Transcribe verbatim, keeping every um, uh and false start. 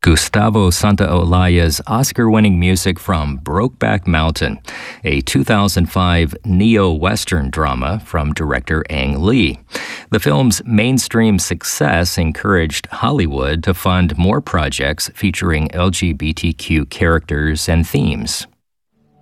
Gustavo Santaolalla's Oscar-winning music from Brokeback Mountain, a two thousand five neo-Western drama from director Ang Lee. The film's mainstream success encouraged Hollywood to fund more projects featuring L G B T Q characters and themes.